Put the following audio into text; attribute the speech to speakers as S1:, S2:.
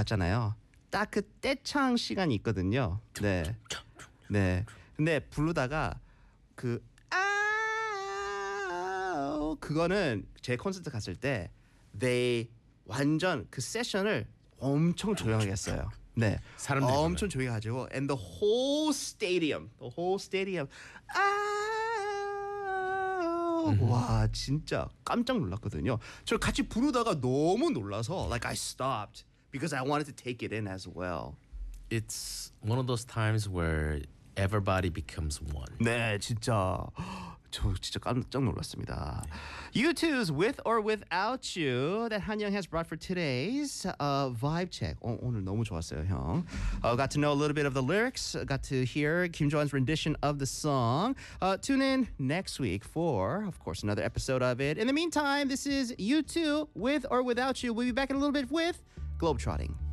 S1: 갔잖아요. 딱 그 떼창 시간이 있거든요. 네. 네. 근데 부르다가 그 그거는 제 콘서트 갔을 때 they 완전 그 세션을 엄청 조용하게 했어요. 네.
S2: 사람들이
S1: 엄청 조용히 가지고 and the whole stadium 와 진짜 깜짝 놀랐거든요. 저 같이 부르다가 너무 놀라서 like I stopped because I wanted to take it in as well.
S2: It's one of those times where everybody becomes one.
S1: 네, 진짜 저 진짜 깜짝 놀랐습니다. U2's With or Without You that 한영 has brought for today's vibe check. 오늘 너무 좋았어요, 형. Got to know a little bit of the lyrics. Got to hear Kim Jo-eun's rendition of the song. Tune in next week for, of course, another episode of it. In the meantime, this is U2 With or Without You. We'll be back in a little bit with Globetrotting.